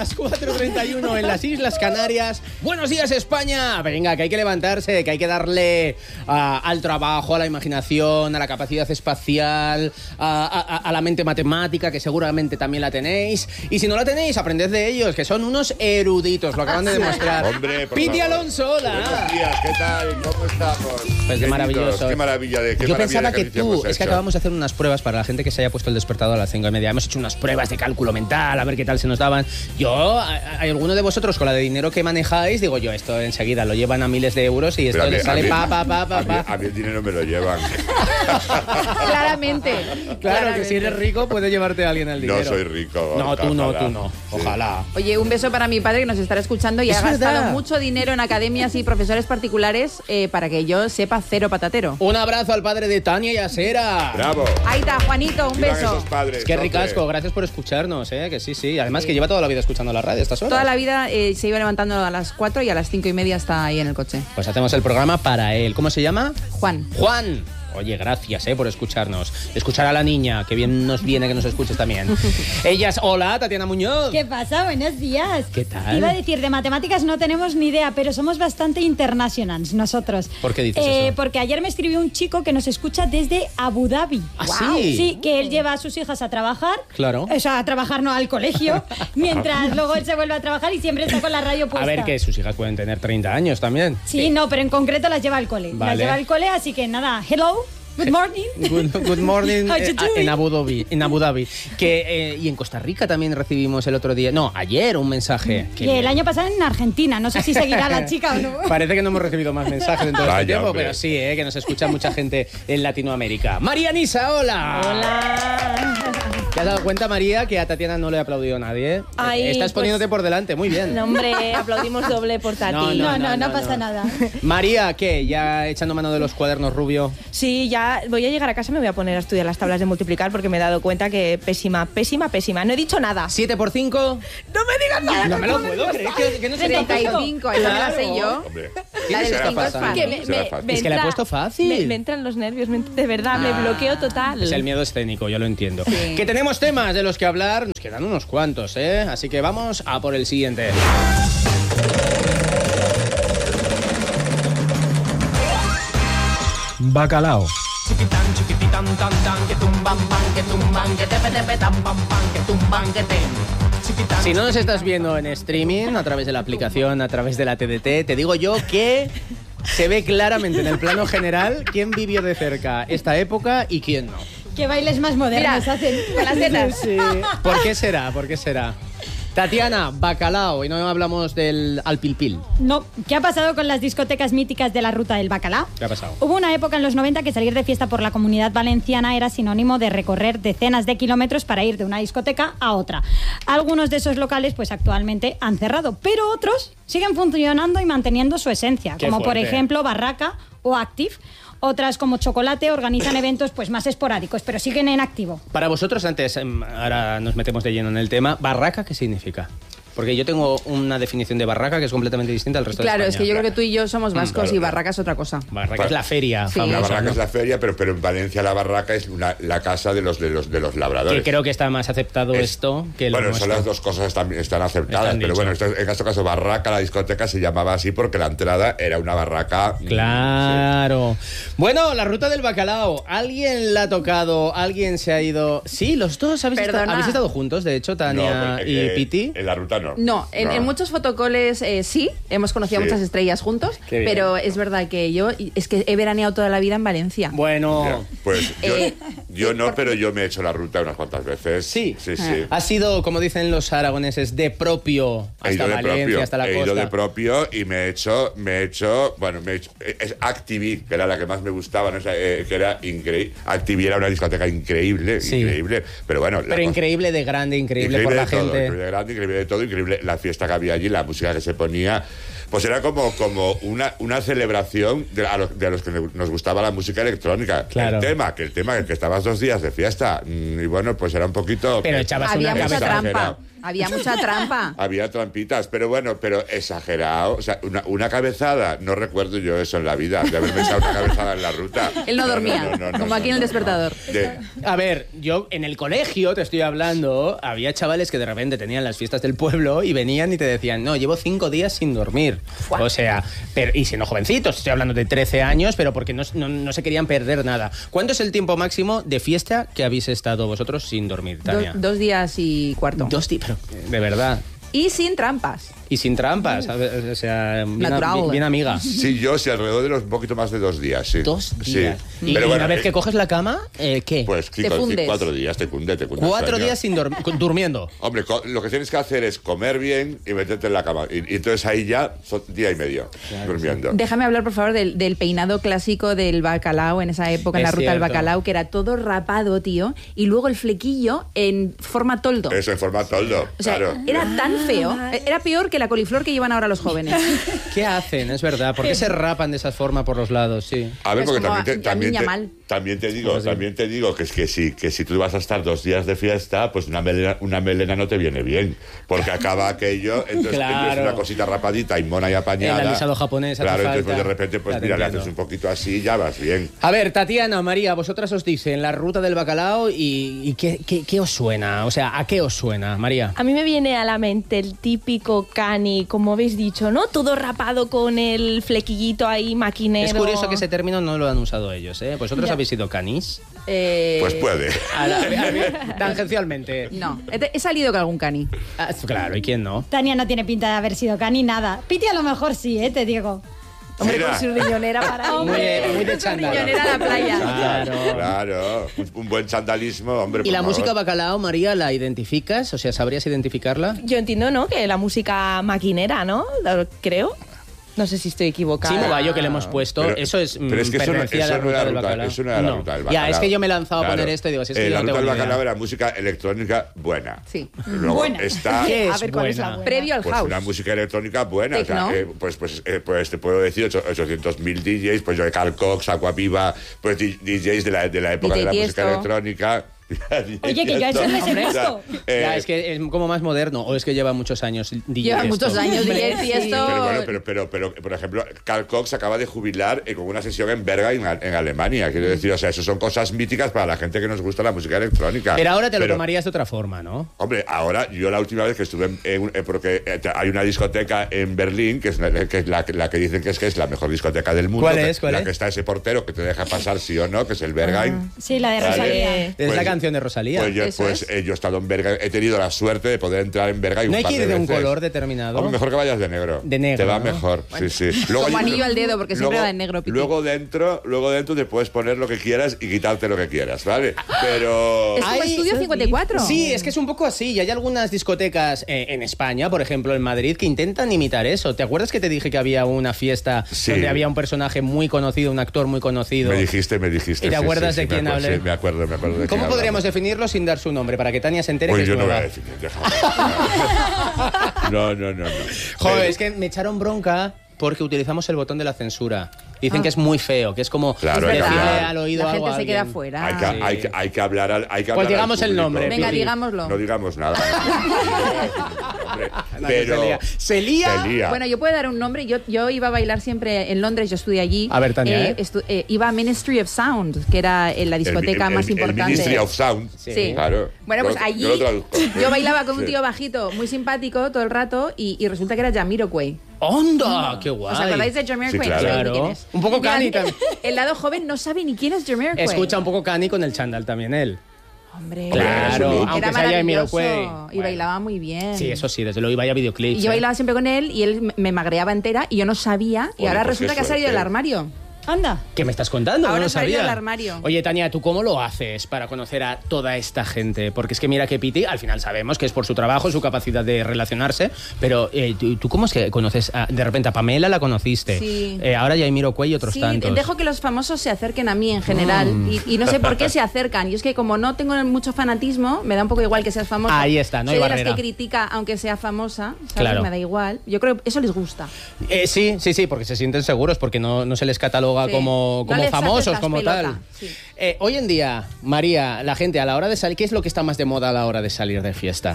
las 4:31 en las Islas Canarias. Buenos días, España. Venga, que hay que levantarse, que hay que darle al trabajo, a la imaginación, a la capacidad espacial, a la mente matemática, que seguramente también la tenéis. Y si no la tenéis, aprended de ellos, que son unos eruditos, lo acaban de demostrar. Hombre, por Piti favor. Alonso, hola. Buenos días, ¿qué tal? ¿Cómo estamos? Pues qué maravilloso. Qué maravilla de qué Yo maravilla pensaba de que ejercicio tú, hemos es que hecho. acabamos de hacer unas pruebas para la gente que se haya puesto el despertador a las 5:30. Hemos hecho unas pruebas de cálculo mental, a ver qué tal se nos daban. ¿Hay alguno de vosotros con la de dinero que manejáis? Digo yo, esto enseguida lo llevan a miles de euros y esto les sale A mí el dinero me lo llevan. Claramente. Claro, que si eres rico puede llevarte a alguien el dinero. No soy rico. No, tú no. Sí. Ojalá. Oye, un beso para mi padre que nos estará escuchando y Es ha gastado verdad. mucho dinero en academias y profesores particulares para que yo sepa cero patatero. Un abrazo al padre de Tania y Asera. Bravo. Ahí está, Juanito, un Vivan beso. esos padres, Qué hombre. ricasco, gracias por escucharnos, que sí. Además que lleva toda la vida escuchando la radio a estas horas. Toda la vida se iba levantando a las 4 y a las 5:30 está ahí en el coche. Pues hacemos el programa para él. ¿Cómo se llama? Juan. Juan. Oye, gracias por escucharnos. Escuchar a la niña, que bien nos viene que nos escuches también. Ellas, hola, Tatiana Muñoz. ¿Qué pasa? Buenos días. ¿Qué tal? Iba a decir, de matemáticas no tenemos ni idea, pero somos bastante internacionals nosotros. ¿Por qué dices eso? Porque ayer me escribió un chico que nos escucha desde Abu Dhabi. ¿Ah, sí? Sí, que él lleva a sus hijas a trabajar. Claro. O sea, a trabajar no, al colegio. Mientras luego él se vuelve a trabajar y siempre está con la radio puesta. A ver, que sus hijas pueden tener 30 años también. Sí, no, pero en concreto las lleva al cole. Vale. Las lleva al cole, así que nada, hello. Good morning. Good morning How you doing? en Abu Dhabi. Y en Costa Rica también recibimos el otro día, ayer un mensaje. Y el año pasado en Argentina. No sé si seguirá la chica o no. Parece que no hemos recibido más mensajes en todo este Vaya, tiempo, hombre. pero sí, que nos escucha mucha gente en Latinoamérica. María Nisa, hola. Hola. ¿Te has dado cuenta, María, que a Tatiana no le ha aplaudido nadie? Ay, Estás pues- poniéndote por delante, muy bien. No, hombre, aplaudimos doble por Tati. No pasa nada. María, ¿qué? ¿Ya echando mano de los cuadernos rubio? Sí, ya voy a llegar a casa y me voy a poner a estudiar las tablas de multiplicar porque me he dado cuenta que pésima. No he dicho nada. 7 por 5. ¡No me digas nada! No me lo puedo creer. Que no se te ha puesto. 35, esa me la sé Claro. yo. Hombre. La del Será 5 es fácil. fácil. Que Será fácil. Es que le he puesto fácil. Me entran los nervios, de verdad, me bloqueo total. Es el miedo escénico, yo lo entiendo. Sí. Que tenemos temas de los que hablar, nos quedan unos cuantos, Así que vamos a por el siguiente. Bacalao. Si no nos estás viendo en streaming, a través de la aplicación, a través de la TDT, te digo yo que se ve claramente en el plano general quién vivió de cerca esta época y quién no. Qué bailes más modernos Mira, hacen. con las tetas. Sí. ¿Por qué será? ¿Por qué será? Tatiana, bacalao, y no hablamos del alpilpil. No, ¿qué ha pasado con las discotecas míticas de la ruta del bacalao? ¿Qué ha pasado? Hubo una época en los 90 que salir de fiesta por la Comunidad Valenciana era sinónimo de recorrer decenas de kilómetros para ir de una discoteca a otra. Algunos de esos locales pues actualmente han cerrado, pero otros siguen funcionando y manteniendo su esencia, Qué como por fuerte. ejemplo Barraca o Active. Otras como Chocolate organizan eventos pues más esporádicos, pero siguen en activo. Para vosotros, antes, ahora nos metemos de lleno en el tema, ¿barraca qué significa? Porque yo tengo una definición de barraca que es completamente distinta al resto Claro, de es España. que yo creo que tú y yo somos vascos claro. y Barraca es otra cosa. Barraca es la feria Sí. La famosa, barraca ¿no? es la feria, pero en Valencia la barraca es la casa de los labradores. Que creo que está más aceptado esto que lo Bueno, nuestro. son las dos cosas están aceptadas, Están pero dicho. bueno, en este caso barraca, la discoteca se llamaba así porque la entrada era una barraca. Claro. Bueno, la ruta del bacalao. ¿Alguien la ha tocado? ¿Alguien se ha ido? Sí, los dos habéis Perdona. estado juntos, de hecho, Tania No, y Piti. En la ruta no. No, en muchos fotocoles sí, hemos conocido a Sí. muchas estrellas juntos, Qué bien. pero es verdad que yo es que he veraneado toda la vida en Valencia. Bueno, Ya, pues Eh, yo no, pero yo me he hecho la ruta unas cuantas veces. Sí. Sí, sí. ha sido, como dicen los aragoneses, de propio He hasta ido de Valencia, propio, hasta la he costa. ido de propio y me he hecho, es Activí, que era la que más me gustaba, ¿no? O sea, que era increíble. Activí era una discoteca increíble, Sí. increíble, pero bueno. Pero increíble de grande, increíble por la de todo, gente. increíble de grande, increíble de todo, increíble la fiesta que había allí, la música que se ponía. Pues era como una celebración de los que nos gustaba la música electrónica. Claro. El tema, que estabas 2 días de fiesta. Y bueno, pues era un poquito. Pero echabas Había una mucha cabeza. trampa. Había mucha trampa. Había trampitas, pero bueno, pero exagerado. O sea, una cabezada, no recuerdo yo eso en la vida, de haberme echado una cabezada en la ruta. Él no dormía, como aquí en el despertador. A ver, yo en el colegio, te estoy hablando, había chavales que de repente tenían las fiestas del pueblo y venían y te decían, no, llevo 5 días sin dormir. O sea, y siendo jovencitos, estoy hablando de 13 años, pero porque no se querían perder nada. ¿Cuánto es el tiempo máximo de fiesta que habéis estado vosotros sin dormir, Tania? 2 días y cuarto. 2 días, pero de verdad. Y sin trampas. Y sin trampas, o sea, Natural. bien amiga. Sí, yo sí, alrededor de un poquito más de 2 días, sí. 2 días. Sí. Y Pero una bueno, vez que coges la cama, ¿qué? Pues Te fundes. 4 días, te cunde. 4 días sin durmiendo. Hombre, lo que tienes que hacer es comer bien y meterte en la cama. Y entonces ahí ya son día y medio durmiendo. Déjame hablar, por favor, del peinado clásico del bacalao en esa época, en la Es ruta del cierto. bacalao, que era todo rapado, tío, y luego el flequillo en forma toldo. Eso, en forma toldo, O sea, claro. era tan feo, era peor que la coliflor que llevan ahora los jóvenes. ¿Qué hacen? Es verdad. ¿Por qué se rapan de esa forma por los lados? Sí. A ver, Es porque como también a niña mal. te digo que si tú vas a estar 2 días de fiesta, pues una melena no te viene bien, porque acaba aquello, entonces Claro. es una cosita rapadita y mona y apañada. El alisado japonés hace Claro, entonces falta. pues, de repente, pues Ya te mira, le entiendo. haces un poquito así y ya vas bien. A ver, Tatiana, María, vosotras os dicen la ruta del bacalao y ¿qué os suena? O sea, ¿a qué os suena, María? A mí me viene a la mente el típico cani, como habéis dicho, ¿no? Todo rapado con el flequillito ahí maquinero. Es curioso que ese término no lo han usado ellos, ¿eh? ¿Vosotros Ya. habéis sido canis? Pues puede. Tangencialmente. No, he salido con algún cani. Ah, claro, ¿y quién no? Tania no tiene pinta de haber sido cani nada. Piti a lo mejor sí, te digo. Hombre, Mira. con su riñonera para Muy de chándal. Riñonera a la playa. Claro. Claro, un buen sandalismo, hombre. ¿Y por la favor. música bacalao, María, la identificas? O sea, ¿sabrías identificarla? Yo entiendo, ¿no? Que la música maquinera, ¿no? Creo. No sé si estoy equivocada. Sí, Mogallo, que le hemos puesto. Pero- eso es pero es que eso no- pertenecía a la eso no ruta era del ruta- bacalao. eso no era la ruta del Ya, bacalao. es que yo me he lanzado a Claro. poner esto y digo, si es que yo la no ruta tengo del ni idea. bacalao era música electrónica buena. Sí. Luego Buena. está ¿Qué A es ver cuál es la buena? buena. Previo al pues house. una música electrónica buena. O sea, Tecno. pues te puedo decir 800.000 DJs, pues yo de Carl Cox, Aquaviva, pues DJs de la época DJ de la música Tiesto. electrónica. Oye, que yo a eso les he visto. Ya, es que es como más moderno, o es que lleva muchos años DJ Lleva esto. muchos años DJ Tiesto. Pero bueno, pero por ejemplo, Carl Cox acaba de jubilar con una sesión en Bergheim, en Alemania. Quiero decir, o sea, eso son cosas míticas para la gente que nos gusta la música electrónica. Pero ahora te lo Pero, tomarías de otra forma, ¿no? Hombre, ahora yo la última vez que estuve porque hay una discoteca en Berlín que es la que dicen que es la mejor discoteca del mundo. ¿Cuál es? ¿Cuál la es? que está ese portero que te deja pasar sí o no, que es el Bergheim. Sí, la de Vale. Rosalía. Es Pues- la canción de Rosalía. Eso es. Yo he estado en Bergheim, he tenido la suerte de poder entrar en Bergheim ¿No un hay par que ir de un veces. color determinado? Hombre, mejor que vayas de negro. De negro, Te va ¿no? mejor, sí. Luego Como hay- anillo al dedo, porque siempre va en negro, Piti. Luego dentro te puedes poner lo que quieras y quitarte lo que quieras, ¿vale? Pero... Es como Ay, Estudio 54. Sí, es que es un poco así. Y hay algunas discotecas en España, por ejemplo en Madrid, que intentan imitar eso. ¿Te acuerdas que te dije que había una fiesta Sí. donde había un personaje muy conocido, un actor muy conocido? Me dijiste. ¿Y te acuerdas de me quién acuerdo, hablé? Sí, me acuerdo de ¿Cómo quién podríamos hablamos. definirlo sin dar su nombre? Para que Tania se entere Pues que es yo no voy nueva. a definir, déjame. No. Joder, Pero- es que me echaron bronca porque utilizamos el botón de la censura. Dicen que es muy feo, que es como Claro, Es hay que decirle hablar. al oído La algo gente a se queda alguien. fuera. Hay que hablar al Pues digamos al el público. nombre. Venga, Piti. digámoslo. No digamos nada. Hombre, Anda, que pero... se lía. Bueno, yo puedo dar un nombre. Yo iba a bailar siempre en Londres, yo estudié allí. A ver, Tania, iba a Ministry of Sound, que era la discoteca más importante. El Ministry of Sound. Sí. Claro. Bueno, pues Yo- allí yo lo traduzco. yo bailaba con un Sí. tío bajito, muy simpático todo el rato, y resulta que era Jamiroquai. ¡Onda! ¡Qué guay! ¿Os acordáis de Jamiroquai? Sí, claro. No sabéis ni Claro. quién es. Un poco Mira, Cani también. El lado joven no sabe ni quién es Jamiroquai. Escucha un poco Cani con el chándal también él. Hombre, Claro, Era aunque era sea maravilloso Jamiroquai. y Bueno. bailaba muy bien. Sí, eso sí, desde luego iba a videoclips. Y yo ¿eh? bailaba siempre con él y él me magreaba entera y yo no sabía. Y Joder, ahora pues resulta qué que ha salido del suerte. armario. Anda. ¿Qué me estás contando? Ahora no lo salió sabía. del armario. Oye, Tania, ¿tú cómo lo haces para conocer a toda esta gente? Porque es que mira que Piti, al final sabemos que es por su trabajo, su capacidad de relacionarse, pero ¿tú cómo es que conoces? De repente a Pamela la conociste. Sí. Ahora ya hay Miro Cuello y otros Sí, tantos. dejo que los famosos se acerquen a mí en general y no sé por qué se acercan. Y es que como no tengo mucho fanatismo, me da un poco igual que seas famosa. Ahí está, no hay Soy de las barrera. que critica aunque sea famosa, ¿sabes? Claro. Me da igual. Yo creo que eso les gusta. Sí, porque se sienten seguros, porque no se les cataloga Sí. como No les famosos, haces las como pelota, tal. sí. Hoy en día, María, la gente a la hora de salir, ¿qué es lo que está más de moda a la hora de salir de fiesta?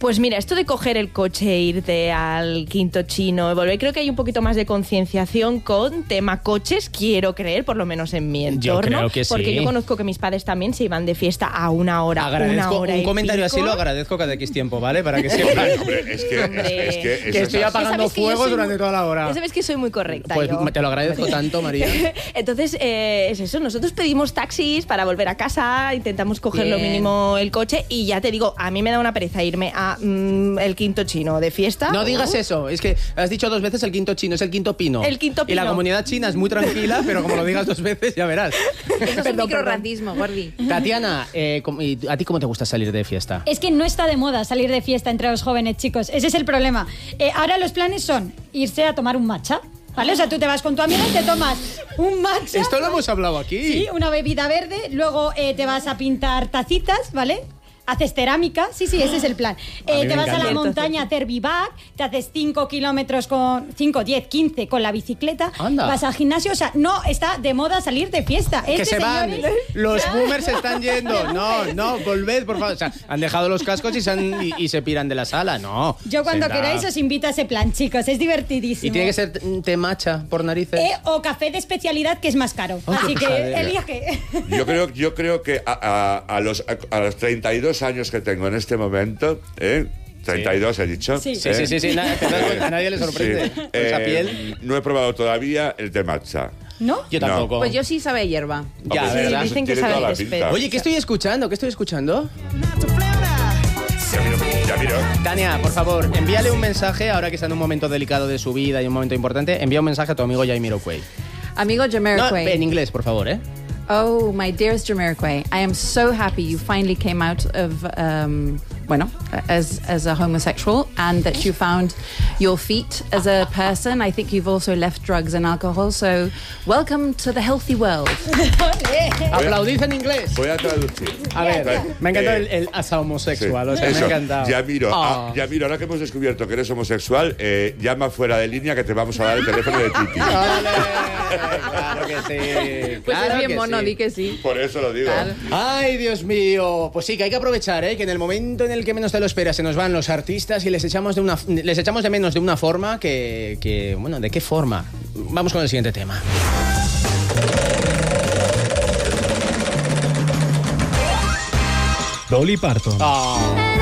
Pues mira, esto de coger el coche, irte al Quinto Chino y volver, creo que hay un poquito más de concienciación con tema coches, quiero creer, por lo menos en mi entorno. Yo creo que sí. Porque yo conozco que mis padres también se iban de fiesta a una hora, Agradezco, una hora un y comentario pico. así lo agradezco cada X tiempo, ¿vale? Para que sepan Hombre, es que que eso estoy es así. apagando sabes que yo fuego soy durante muy- toda la hora. Ya sabes que soy muy correcta. Pues yo. te lo agradezco tanto, María. Entonces, es eso, nosotros pedimos taxis para volver a casa, intentamos coger lo Bien. mínimo el coche y ya te digo, a mí me da una pereza irme a el Quinto Chino de fiesta. No digas eso, es que has dicho 2 veces el Quinto Chino, es el Quinto Pino. El Quinto Y la Pino. comunidad china es muy tranquila, pero como lo digas 2 veces, ya verás. Eso es un microracismo, Gordi. Tatiana, ¿y a ti cómo te gusta salir de fiesta? Es que no está de moda salir de fiesta entre los jóvenes, chicos. Ese es el problema. Ahora los planes son irse a tomar un matcha, ¿vale? O sea, tú te vas con tu amiga y te tomas un matcha. Esto lo hemos hablado aquí. Sí, una bebida verde. Luego te vas a pintar tacitas, ¿vale? Haces cerámica, sí, ese es el plan. me Te vas a encanta. la montaña a hacer bivac, te haces 5 kilómetros con 5, 10, 15 con la bicicleta, Anda. vas al gimnasio, o sea, no está de moda salir de fiesta. Que se van. señores, Los boomers se están yendo. No, volved, por favor. O sea, han dejado los cascos y se piran de la sala. No. Yo cuando Sentad. queráis os invito a ese plan, chicos, es divertidísimo. Y tiene que ser té matcha por narices. O café de especialidad, que es más caro. Ay, Así qué que pesadilla. elige. Yo creo que a los 32 años que tengo en este momento, 32 he dicho. Sí. Sí. A nadie le sorprende. Sí. Con esa piel. No he probado todavía el té matcha. ¿No? Yo No. tampoco. Pues yo sí sabe a hierba. Ya, Hombre, ¿verdad? eso Dicen que tiene sabe toda la el pinta. espejo. Oye, ¿qué estoy escuchando? Ya miro. Tania, por favor, envíale un mensaje, ahora que está en un momento delicado de su vida y un momento importante, envía un mensaje a tu amigo Jamiroquai. Amigo No, Jamiroquai. en inglés, por favor, ¿eh? Oh, my dearest Jamiroquai, I am so happy you finally came out of, as a homosexual and that you found your feet as a person. I think you've also left drugs and alcohol, so welcome to the healthy world. Aplaudid en inglés. Voy a traducir. A ver, me ha encantado Eh, el asa homosexual, o sea, Eso. me ha encantado. Yamiro, ahora que hemos descubierto que eres homosexual, llama fuera de línea que te vamos a dar el teléfono de Titi. Vale, claro que sí. Pues claro es bien que mono, sí. di que sí. Por eso lo digo. Claro. Ay, Dios mío. Pues sí, que hay que aprovechar, ¿eh? Que en el momento en el que menos te lo esperas se nos van los artistas y les echamos de menos de una forma que bueno, ¿de qué forma? Vamos con el siguiente tema. Dolly Parton. Ah.